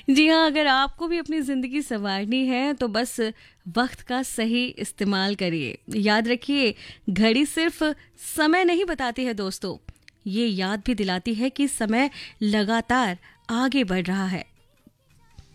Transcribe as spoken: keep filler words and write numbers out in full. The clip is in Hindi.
जी हाँ, अगर आपको भी अपनी ज़िंदगी सँवारनी है तो बस वक्त का सही इस्तेमाल करिए। याद रखिए, घड़ी सिर्फ समय नहीं बताती है दोस्तों, ये याद भी दिलाती है कि समय लगातार आगे बढ़ रहा है।